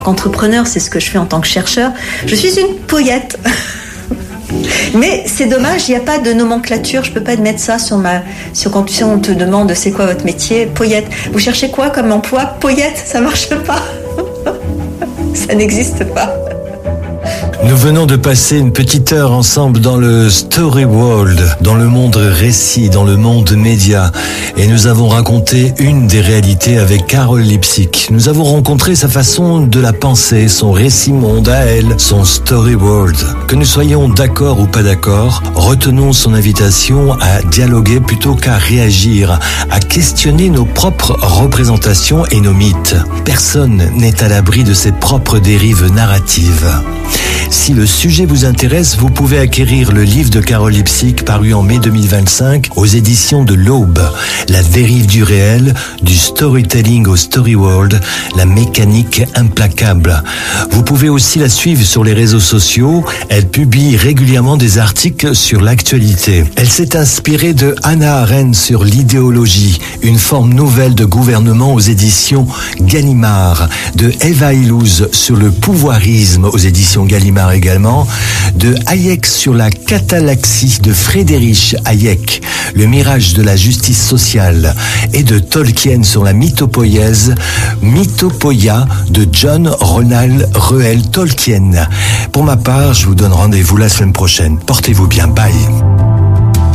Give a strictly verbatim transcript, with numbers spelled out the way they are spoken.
Entrepreneur, c'est ce que je fais en tant que chercheur. Je suis une poète. Mais c'est dommage, il n'y a pas de nomenclature. Je peux pas mettre ça sur ma. Sur quand on te demande c'est quoi votre métier, poète. Vous cherchez quoi comme emploi? Poète, ça marche pas. Ça n'existe pas. Nous venons de passer une petite heure ensemble dans le Story World, dans le monde récit, dans le monde média. Et nous avons raconté une des réalités avec Carole Lipsik. Nous avons rencontré sa façon de la penser, son récit monde à elle, son Story World. Que nous soyons d'accord ou pas d'accord, retenons son invitation à dialoguer plutôt qu'à réagir, à questionner nos propres représentations et nos mythes. Personne n'est à l'abri de ses propres dérives narratives. Si le sujet vous intéresse, vous pouvez acquérir le livre de Carole Lipsik paru en mai deux mille vingt-cinq aux éditions de l'Aube. La dérive du réel, du storytelling au story world, la mécanique implacable. Vous pouvez aussi la suivre sur les réseaux sociaux. Elle publie régulièrement des articles sur l'actualité. Elle s'est inspirée de Hannah Arendt sur l'idéologie, une forme nouvelle de gouvernement aux éditions Gallimard, de Eva Illouz sur le pouvoirisme aux éditions Gallimard également, de Hayek sur la catalaxie de Friedrich Hayek, le mirage de la justice sociale, et de Tolkien sur la mythopoïèse, Mythopoeia de John Ronald Reuel Tolkien. Pour ma part, je vous donne rendez-vous la semaine prochaine. Portez-vous bien, bye.